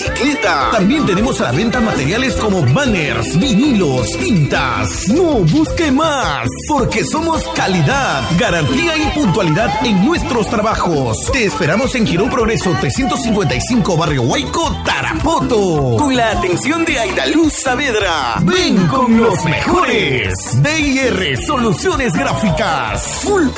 bicicleta. También tenemos a la venta materiales como banners, vinilos, tintas. No busque más, porque somos calidad, garantía y puntualidad en nuestros trabajos. Te esperamos en Girón Progreso 355, Barrio Huayco, Tarapoto. Con la atención de Aidaluz Saavedra. Ven con los mejores. DIR Soluciones Gráficas. Full